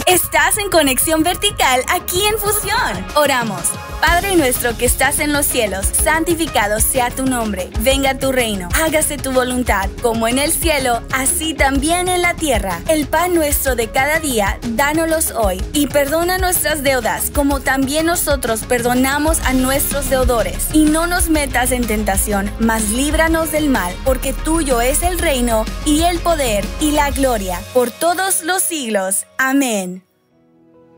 Estás en conexión vertical aquí en Fusión. Oramos. Padre nuestro que estás en los cielos, santificado sea tu nombre. Venga tu reino. Hágase tu voluntad, como en el cielo, así también en la tierra. El pan nuestro de cada día, dánoslos hoy. Y perdona nuestras deudas, como también nosotros perdonamos a nuestros deudores. Y no nos metas en tentación, mas líbranos del mal, porque tuyo es el reino, y el poder, y la gloria, por todos los siglos. Amén.